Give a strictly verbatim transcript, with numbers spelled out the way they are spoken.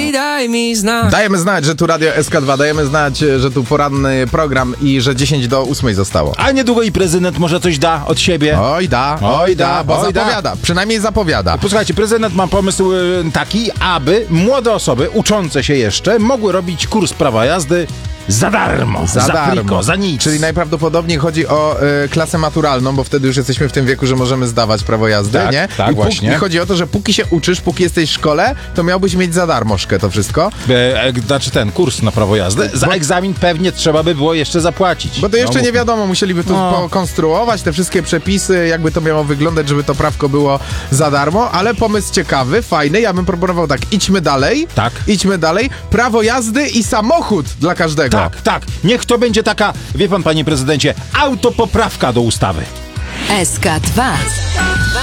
i daj mi znać. Dajemy znać, że tu Radio S K dwa, dajemy znać, że tu poranny program i że dziesięć do ósmej zostało. A niedługo i prezydent może coś da od siebie. Oj da, oj da, bo oj zapowiada, da. Przynajmniej zapowiada. Posłuchajcie, prezydent ma pomysł taki, aby młode osoby uczące się jeszcze mogły robić kurs prawa jazdy za darmo, za, za darmo. friko, za nic. Czyli najprawdopodobniej chodzi o y, klasę maturalną, bo wtedy już jesteśmy w tym wieku, że możemy zdawać prawo jazdy, tak, nie? Tak, I, właśnie. I chodzi o to, że póki się uczysz, póki jesteś w szkole, to miałbyś mieć za darmożkę to wszystko. E, e, znaczy ten kurs na prawo jazdy. Za bo, egzamin pewnie trzeba by było jeszcze zapłacić. Bo to jeszcze no, nie wiadomo, musieliby tu no. pokonstruować te wszystkie przepisy, jakby to miało wyglądać, żeby to prawko było za darmo, ale pomysł ciekawy, fajny. Ja bym proponował tak, idźmy dalej. Tak. Idźmy dalej. Prawo jazdy i samochód dla każdego. Tak, tak. Niech to będzie taka, wie pan, panie prezydencie, autopoprawka do ustawy. S K dwa.